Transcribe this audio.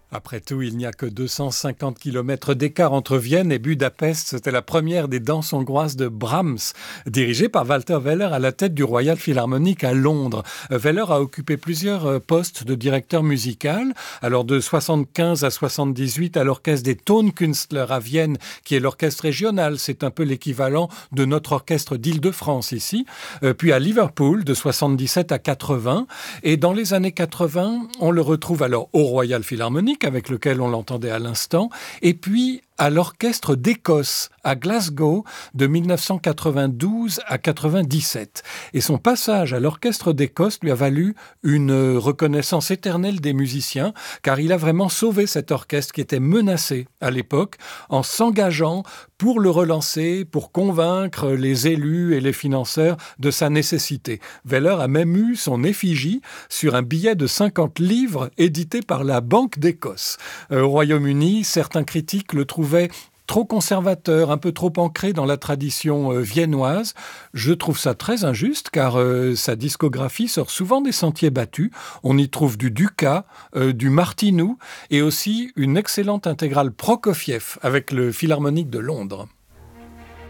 Après tout, il n'y a que 250 kilomètres d'écart entre Vienne et Budapest. C'était la première des danses hongroises de Brahms, dirigée par Walter Weller à la tête du Royal Philharmonic à Londres. Weller a occupé plusieurs postes de directeur musical. Alors de 75 à 78 à l'orchestre des Tonkünstler à Vienne, qui est l'orchestre régional. C'est un peu l'équivalent de notre orchestre d'Île-de-France ici. Puis à Liverpool de 77 à 80. Et dans les années 80, on le retrouve alors au Royal Philharmonic, avec lequel on l'entendait à l'instant, et puis à l'Orchestre d'Écosse à Glasgow de 1992 à 97. Et son passage à l'Orchestre d'Écosse lui a valu une reconnaissance éternelle des musiciens, car il a vraiment sauvé cet orchestre qui était menacé à l'époque en s'engageant pour le relancer, pour convaincre les élus et les financeurs de sa nécessité. Weller a même eu son effigie sur un billet de 50 livres édité par la Banque d'Écosse. Au Royaume-Uni, certains critiques le trouvaient trop conservateur, un peu trop ancré dans la tradition viennoise. Je trouve ça très injuste car sa discographie sort souvent des sentiers battus. On y trouve du Dukas, du Martinou et aussi une excellente intégrale Prokofiev avec le Philharmonique de Londres.